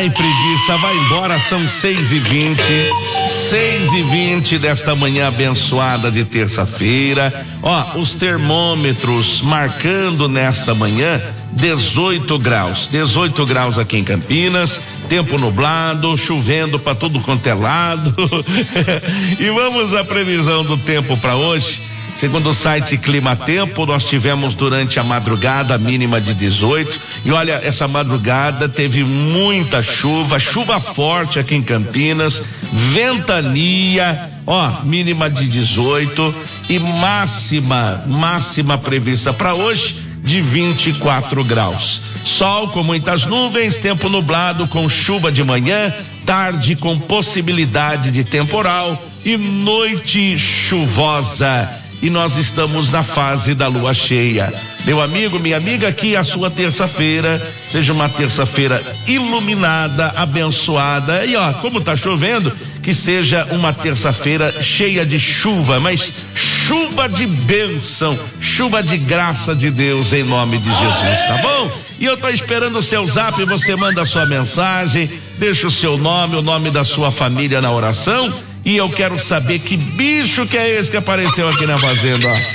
Ai, preguiça, vai embora, são 6h20. 6h20 desta manhã abençoada de terça-feira. Ó, os termômetros marcando nesta manhã 18 graus. 18 graus aqui em Campinas, tempo nublado, chovendo para tudo quanto é lado. E vamos à previsão do tempo para hoje. Segundo o site Clima Tempo, nós tivemos durante a madrugada a mínima de 18, e olha, essa madrugada teve muita chuva forte aqui em Campinas, ventania, ó, mínima de 18 e máxima prevista para hoje de 24 graus. Sol com muitas nuvens, tempo nublado com chuva de manhã, tarde com possibilidade de temporal e noite chuvosa. E nós estamos na fase da lua cheia. Meu amigo, minha amiga, que a sua terça-feira seja uma terça-feira iluminada, abençoada. E ó, como tá chovendo, que seja uma terça-feira cheia de chuva, mas chuva de bênção, chuva de graça de Deus em nome de Jesus, tá bom? E eu tô esperando o seu zap, você manda a sua mensagem, deixa o seu nome, o nome da sua família na oração. E eu quero saber que bicho que é esse que apareceu aqui na fazenda, ó.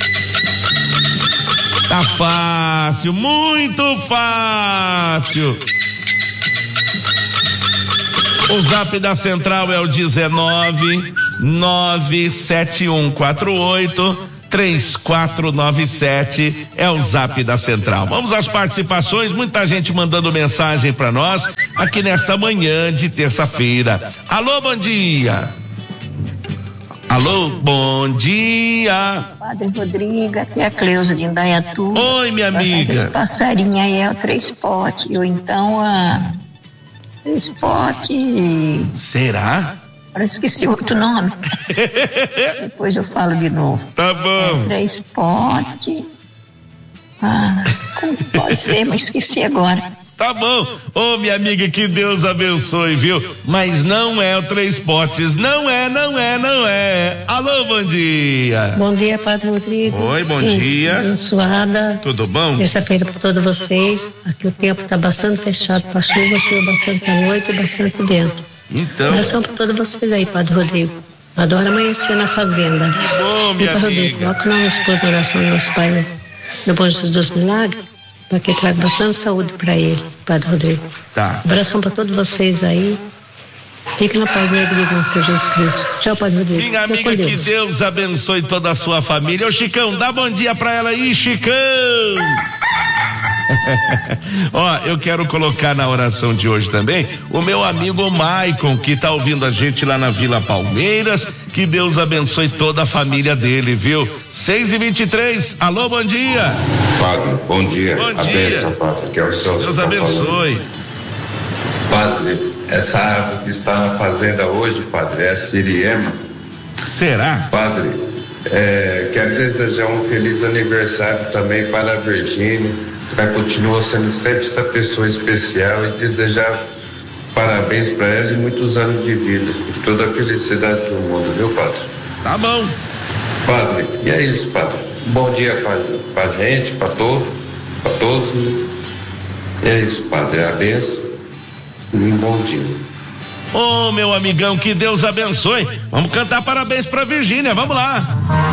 Tá fácil, muito fácil. O zap da central é o 19-97148-3497, é o zap da central. Vamos às participações, muita gente mandando mensagem para nós aqui nesta manhã de terça-feira. Alô, bom dia. Alô, bom dia. Padre Rodrigo, aqui é a Cleusa de Indaiatu. Oi, minha amiga. Esse passarinho aí é o Três-Pote, ou então a Três-Pote. Será? Eu esqueci outro nome. Depois eu falo de novo. Tá bom. Três-Pote. Como pode ser, mas esqueci agora. Tá bom. Ô, minha amiga, que Deus abençoe, viu? Mas não é o Três-Potes, não é. Alô, bom dia. Bom dia, Padre Rodrigo. Oi, bom dia. Abençoada. Tudo bom? Terça-feira para todos vocês. Aqui o tempo tá bastante fechado para chuva bastante à noite e bastante vento. Então. Oração para todos vocês aí, Padre Rodrigo. Adoro amanhecer na fazenda. Que bom, minha Padre amiga. Rodrigo, coloca nós na oração do nosso Pai, no Bom Jesus dos Milagres, para que traga bastante saúde para ele, Padre Rodrigo. Tá. Abração para todos vocês aí. Fique na paz e alegria do Senhor Jesus Cristo. Tchau, Padre Rodrigo. Minha amiga, que Deus abençoe toda a sua família. Ô, Chicão, dá bom dia pra ela aí, Chicão. Ó, eu quero colocar na oração de hoje também o meu amigo Maicon, que tá ouvindo a gente lá na Vila Palmeiras. Que Deus abençoe toda a família dele, viu? 6h23, alô, bom dia. Padre, bom dia. Bom dia. A bênção, Padre, que é o Senhor. Deus abençoe. Padre, essa árvore que está na fazenda hoje, Padre, é a siriema. Será? Padre, quero desejar um feliz aniversário também para a Virgínia, que continua sendo sempre essa pessoa especial, e desejar parabéns para ela e muitos anos de vida, e toda a felicidade do mundo, viu, Padre? Tá bom. Padre, e é isso, Padre. Bom dia, Padre, pra gente, para todos. E é isso, Padre, a bênção. Um bom dia. Ô, meu amigão, que Deus abençoe. Vamos cantar parabéns pra Virgínia, vamos lá.